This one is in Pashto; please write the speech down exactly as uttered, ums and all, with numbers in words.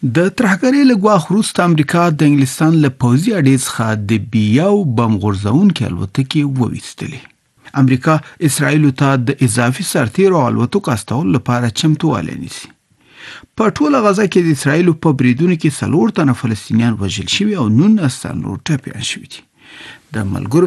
د ترهګرۍ له ګواښ وروسته امریکا د انګلستان له پوځي اډې څخه د بي یو بم غورځونکې الوتکې وویستلې. امریکا اسرائیلو ته د اضافي سرتیرو او الوتکو استولو لپاره چمتووالی نیسي. په ټوله غزه کې د اسرائیلو په بریدونو کې څلور تنه فلسطینیان وژل شوي او نولس تنه نور ټپیان شوي دي. د ملګرو